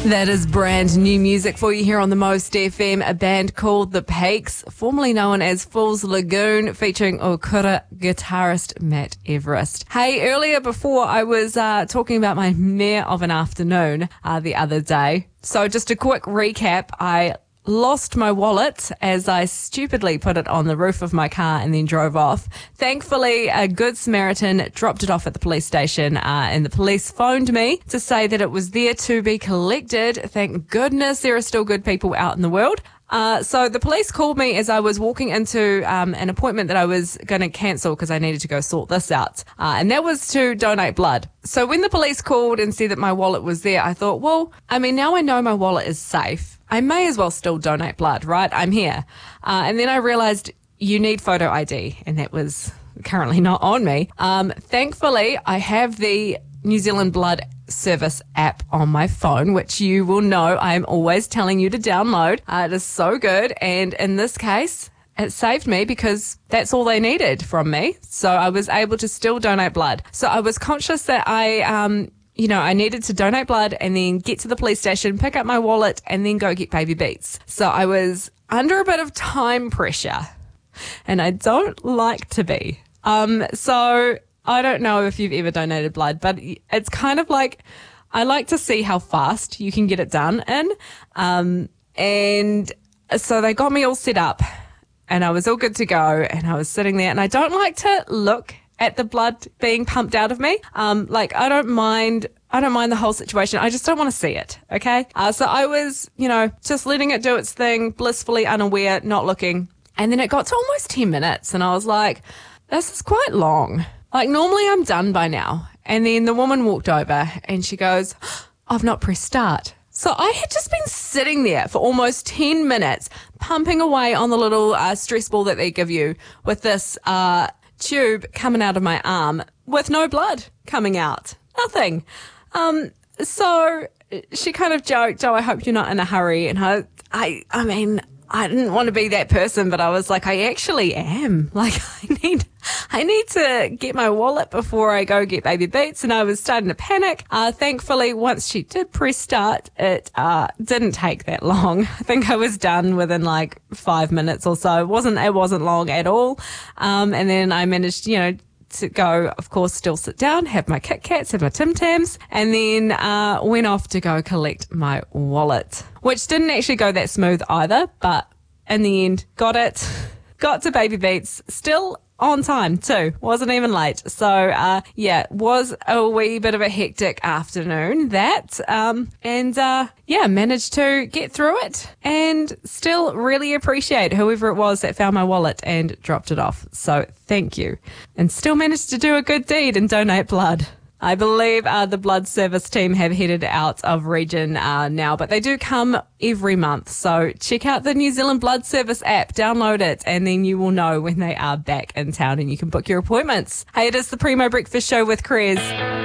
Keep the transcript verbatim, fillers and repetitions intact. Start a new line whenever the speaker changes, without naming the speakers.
That is brand new music for you here on the Most F M, a band called The Peaks, formerly known as Fool's Lagoon, featuring Okura guitarist Matt Everest. Hey, earlier before I was uh, talking about my mare of an afternoon uh, the other day. So just a quick recap, I lost my wallet as I stupidly put it on the roof of my car and then drove off. Thankfully, a good Samaritan dropped it off at the police station uh, and the police phoned me to say that it was there to be collected. Thank goodness there are still good people out in the world. Uh, so the police called me as I was walking into um, an appointment that I was going to cancel because I needed to go sort this out. Uh, and that was to donate blood. So when the police called and said that my wallet was there, I thought, well, I mean, now I know my wallet is safe. I may as well still donate blood, right? I'm here. Uh, and then I realized you need photo I D, and that was currently not on me. Um, thankfully, I have the New Zealand Blood Service app on my phone, which you will know I'm always telling you to download. Uh, it is so good. And in this case, it saved me because that's all they needed from me. So I was able to still donate blood. So I was conscious that I, um, you know, I needed to donate blood and then get to the police station, pick up my wallet, and then go get Baby Beats. So I was under a bit of time pressure, and I don't like to be. Um, so I don't know if you've ever donated blood, but it's kind of like, I like to see how fast you can get it done in. Um, and so they got me all set up and I was all good to go and I was sitting there, and I don't like to look at the blood being pumped out of me. Um, like I don't mind, I don't mind the whole situation. I just don't want to see it. Okay. Uh, so I was, you know, just letting it do its thing, blissfully unaware, not looking. And then it got to almost ten minutes and I was like, this is quite long. Like normally I'm done by now. And then the woman walked over and she goes, I've not pressed start. So I had just been sitting there for almost ten minutes, pumping away on the little uh, stress ball that they give you with this uh, tube coming out of my arm with no blood coming out. Nothing. Um, so she kind of joked, oh, I hope you're not in a hurry. And I, I, I mean, I didn't want to be that person, but I was like, I actually am. Like, I need, I need to get my wallet before I go get Baby Beats. And I was starting to panic. Uh, thankfully, once she did press start, it, uh, didn't take that long. I think I was done within like five minutes or so. It wasn't, it wasn't long at all. Um, and then I managed, you know, to go, of course, still sit down, have my Kit Kats, have my Tim Tams, and then uh, went off to go collect my wallet, which didn't actually go that smooth either, but in the end, got it, got to Baby Beats, still on time too, wasn't even late. So uh, yeah, was a wee bit of a hectic afternoon that, um, and uh, yeah, managed to get through it and still really appreciate whoever it was that found my wallet and dropped it off. So thank you. And still managed to do a good deed and donate blood. I believe uh, the blood service team have headed out of region uh, now, but they do come every month. So check out the New Zealand Blood Service app, download it, and then you will know when they are back in town and you can book your appointments. Hey, it is the Primo Breakfast Show with Krez.